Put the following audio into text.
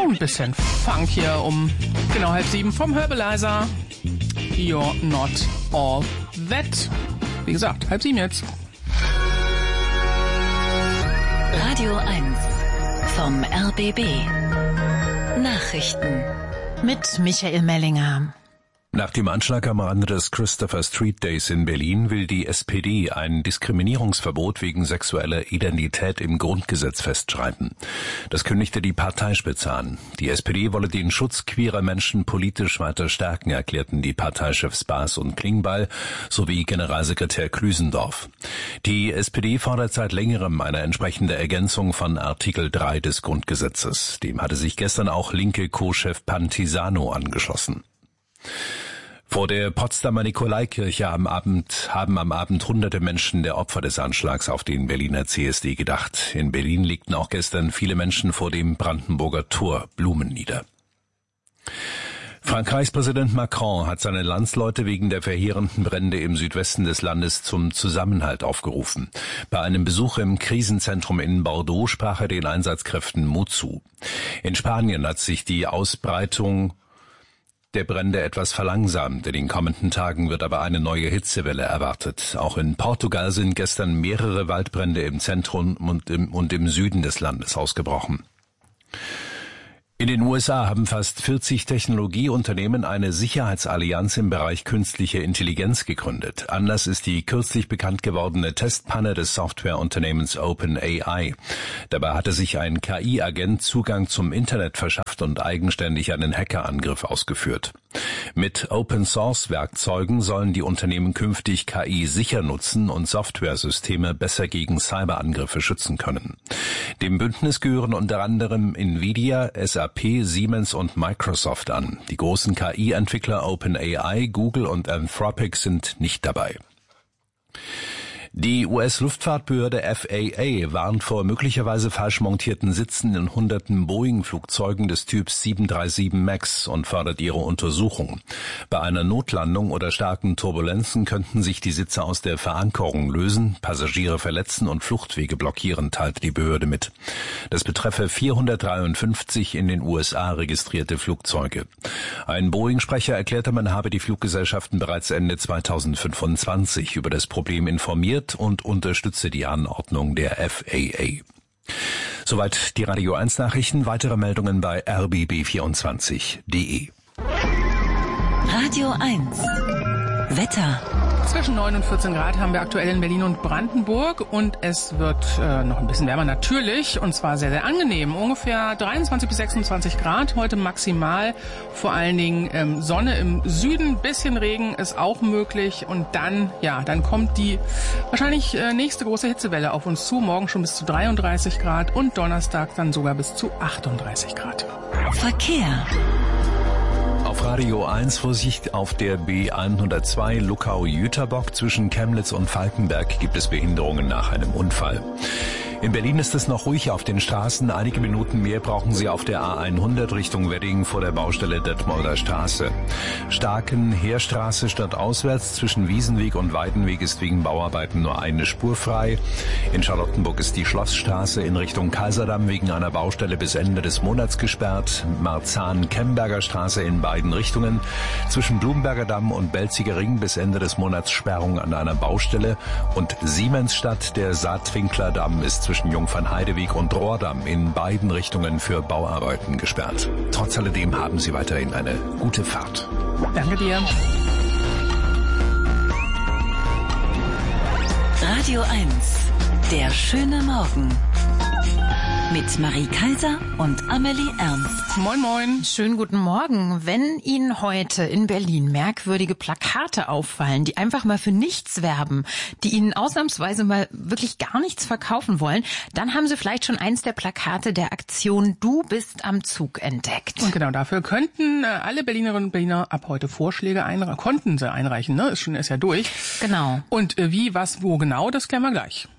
noch ein bisschen Funk hier um genau 6:30 vom Herbalizer. You're not all that. Wie gesagt, 6:30 jetzt. Radio 1 vom RBB. Nachrichten. Mit Michael Mellinger. Nach dem Anschlag am Rande des Christopher Street Days in Berlin will die SPD ein Diskriminierungsverbot wegen sexueller Identität im Grundgesetz festschreiben. Das kündigte die Parteispitze an. Die SPD wolle den Schutz queerer Menschen politisch weiter stärken, erklärten die Parteichefs Baas und Klingbeil sowie Generalsekretär Klüsendorf. Die SPD fordert seit längerem eine entsprechende Ergänzung von Artikel 3 des Grundgesetzes. Dem hatte sich gestern auch linke Co-Chef Pantisano angeschlossen. Vor der Potsdamer Nikolaikirche haben am Abend hunderte Menschen der Opfer des Anschlags auf den Berliner CSD gedacht. In Berlin legten auch gestern viele Menschen vor dem Brandenburger Tor Blumen nieder. Frankreichs Präsident Macron hat seine Landsleute wegen der verheerenden Brände im Südwesten des Landes zum Zusammenhalt aufgerufen. Bei einem Besuch im Krisenzentrum in Bordeaux sprach er den Einsatzkräften Mut zu. In Spanien hat sich die Ausbreitung der Brände etwas verlangsamt. In den kommenden Tagen wird aber eine neue Hitzewelle erwartet. Auch in Portugal sind gestern mehrere Waldbrände im Zentrum und im Süden des Landes ausgebrochen. In den USA haben fast 40 Technologieunternehmen eine Sicherheitsallianz im Bereich künstliche Intelligenz gegründet. Anlass ist die kürzlich bekannt gewordene Testpanne des Softwareunternehmens OpenAI. Dabei hatte sich ein KI-Agent Zugang zum Internet verschafft und eigenständig einen Hackerangriff ausgeführt. Mit Open-Source-Werkzeugen sollen die Unternehmen künftig KI sicher nutzen und Softwaresysteme besser gegen Cyberangriffe schützen können. Dem Bündnis gehören unter anderem Nvidia, SAP, Siemens und Microsoft an. Die großen KI-Entwickler OpenAI, Google und Anthropic sind nicht dabei. Die US-Luftfahrtbehörde FAA warnt vor möglicherweise falsch montierten Sitzen in hunderten Boeing-Flugzeugen des Typs 737 MAX und fordert ihre Untersuchung. Bei einer Notlandung oder starken Turbulenzen könnten sich die Sitze aus der Verankerung lösen, Passagiere verletzen und Fluchtwege blockieren, teilte die Behörde mit. Das betreffe 453 in den USA registrierte Flugzeuge. Ein Boeing-Sprecher erklärte, man habe die Fluggesellschaften bereits Ende 2025 über das Problem informiert und unterstütze die Anordnung der FAA. Soweit die Radio 1 Nachrichten. Weitere Meldungen bei rbb24.de. Radio 1 Wetter. Zwischen 9 und 14 Grad haben wir aktuell in Berlin und Brandenburg und es wird noch ein bisschen wärmer natürlich und zwar sehr, sehr angenehm. Ungefähr 23 bis 26 Grad heute maximal, vor allen Dingen Sonne im Süden, bisschen Regen ist auch möglich und dann kommt die wahrscheinlich nächste große Hitzewelle auf uns zu. Morgen schon bis zu 33 Grad und Donnerstag dann sogar bis zu 38 Grad. Verkehr. Auf Radio 1 Vorsicht auf der B102 Luckau-Jüterbock zwischen Chemnitz und Falkenberg gibt es Behinderungen nach einem Unfall. In Berlin ist es noch ruhig auf den Straßen. Einige Minuten mehr brauchen Sie auf der A100 Richtung Wedding vor der Baustelle Detmolder Straße. Starkenheerstraße stadtauswärts zwischen Wiesenweg und Weidenweg ist wegen Bauarbeiten nur eine Spur frei. In Charlottenburg ist die Schlossstraße in Richtung Kaiserdamm wegen einer Baustelle bis Ende des Monats gesperrt. Marzahn-Kemberger Straße in beiden Richtungen. Zwischen Blumberger Damm und Belziger Ring bis Ende des Monats Sperrung an einer Baustelle. Und Siemensstadt, der Saatwinkler Damm, ist zwischen Jungfernheideweg und Rohrdamm in beiden Richtungen für Bauarbeiten gesperrt. Trotz alledem haben Sie weiterhin eine gute Fahrt. Danke dir. Radio 1, der schöne Morgen. Mit Marie Kaiser und Amelie Ernst. Moin, moin. Schönen guten Morgen. Wenn Ihnen heute in Berlin merkwürdige Plakate auffallen, die einfach mal für nichts werben, die Ihnen ausnahmsweise mal wirklich gar nichts verkaufen wollen, dann haben Sie vielleicht schon eins der Plakate der Aktion Du bist am Zug entdeckt. Und genau dafür könnten alle Berlinerinnen und Berliner ab heute Vorschläge einreichen, ne? Ist ja durch. Genau. Und wie, was, wo genau, das klären wir gleich.